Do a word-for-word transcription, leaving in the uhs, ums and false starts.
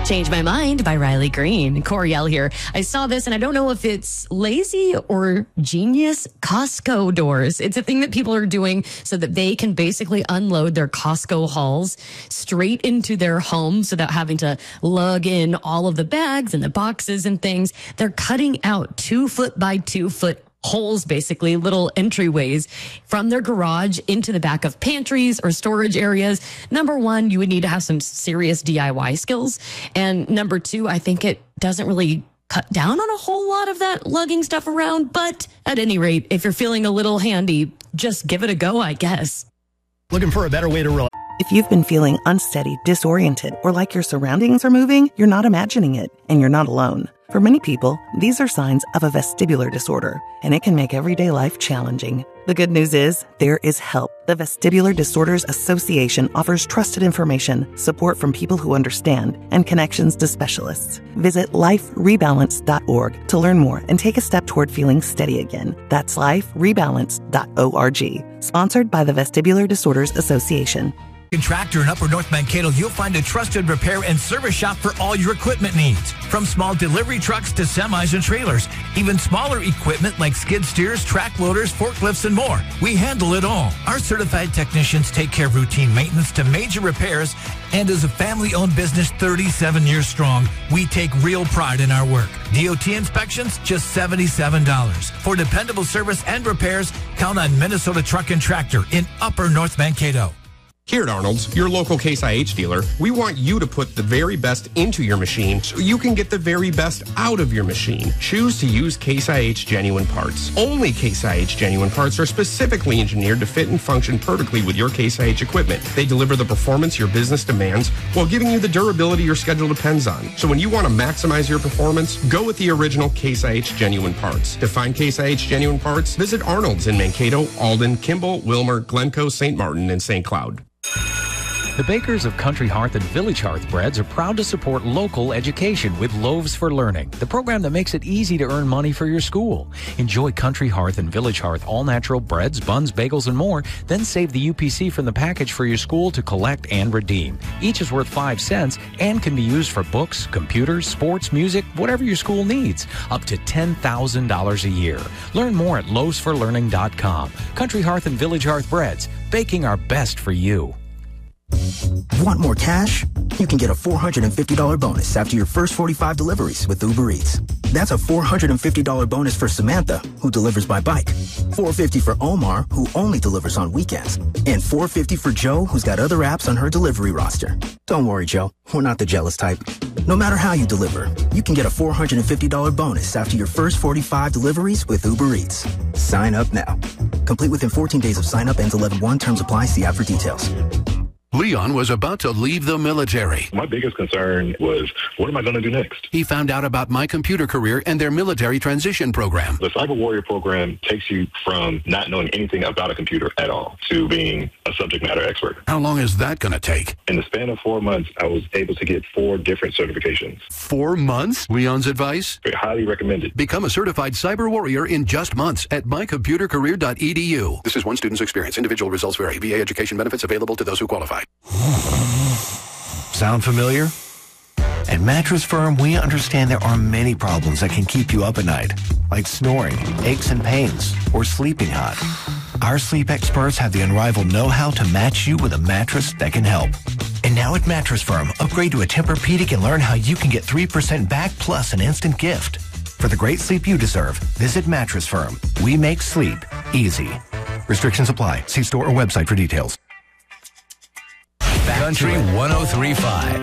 Change My Mind by Riley Green. Coriel here. I saw this and I don't know if it's lazy or genius. Costco doors. It's a thing that people are doing so that they can basically unload their Costco hauls straight into their homes without having to lug in all of the bags and the boxes and things. They're cutting out two foot by two foot holes, basically little entryways from their garage into the back of pantries or storage areas. Number one, you would need to have some serious D I Y skills. And number two, I think it doesn't really cut down on a whole lot of that lugging stuff around. But at any rate, if you're feeling a little handy, just give it a go, I guess. Looking for a better way to relax? If you've been feeling unsteady, disoriented, or like your surroundings are moving, you're not imagining it, and you're not alone. For many people, these are signs of a vestibular disorder, and it can make everyday life challenging. The good news is, there is help. The Vestibular Disorders Association offers trusted information, support from people who understand, and connections to specialists. Visit life rebalance dot org to learn more and take a step toward feeling steady again. That's life rebalance dot org. Sponsored by the Vestibular Disorders Association. Tractor in Upper North Mankato, you'll find a trusted repair and service shop for all your equipment needs. From small delivery trucks to semis and trailers, even smaller equipment like skid steers, track loaders, forklifts, and more. We handle it all. Our certified technicians take care of routine maintenance to major repairs, and as a family-owned business thirty-seven years strong, we take real pride in our work. D O T inspections, just seventy-seven dollars. For dependable service and repairs, count on Minnesota Truck and Tractor in Upper North Mankato. Here at Arnold's, your local Case I H dealer, we want you to put the very best into your machine so you can get the very best out of your machine. Choose to use Case I H genuine parts. Only Case I H genuine parts are specifically engineered to fit and function perfectly with your Case I H equipment. They deliver the performance your business demands while giving you the durability your schedule depends on. So when you want to maximize your performance, go with the original Case I H genuine parts. To find Case I H genuine parts, visit Arnold's in Mankato, Alden, Kimball, Wilmer, Glencoe, Saint Martin, and Saint Cloud. The bakers of Country Hearth and Village Hearth Breads are proud to support local education with Loaves for Learning, the program that makes it easy to earn money for your school. Enjoy Country Hearth and Village Hearth all-natural breads, buns, bagels, and more. Then save the U P C from the package for your school to collect and redeem. Each is worth five cents and can be used for books, computers, sports, music, whatever your school needs. Up to ten thousand dollars a year. Learn more at loaves for learning dot com. Country Hearth and Village Hearth Breads, baking our best for you. Want more cash? You can get a four hundred fifty dollars bonus after your first forty-five deliveries with Uber Eats. That's a four hundred fifty dollars bonus for Samantha, who delivers by bike. four hundred fifty dollars for Omar, who only delivers on weekends. And four hundred fifty dollars for Joe, who's got other apps on her delivery roster. Don't worry, Joe. We're not the jealous type. No matter how you deliver, you can get a four hundred fifty dollars bonus after your first forty-five deliveries with Uber Eats. Sign up now. Complete within fourteen days of sign up. Ends eleven one. Terms apply. See app for details. Leon was about to leave the military. My biggest concern was, what am I going to do next? He found out about My Computer Career and their military transition program. The Cyber Warrior program takes you from not knowing anything about a computer at all to being a subject matter expert. How long is that going to take? In the span of four months, I was able to get four different certifications. Four months? Leon's advice? I highly recommend it. Become a certified Cyber Warrior in just months at my computer career dot e d u. This is one student's experience. Individual results vary. V A education benefits available to those who qualify. Sound familiar? At Mattress Firm, we understand there are many problems that can keep you up at night, like snoring, aches and pains, or sleeping hot. Our sleep experts have the unrivaled know-how to match you with a mattress that can help. And now at Mattress Firm, upgrade to a Tempur-Pedic and learn how you can get three percent back plus an instant gift. For the great sleep you deserve, visit Mattress Firm. We make sleep easy. Restrictions apply. See store or website for details. Country one oh three point five.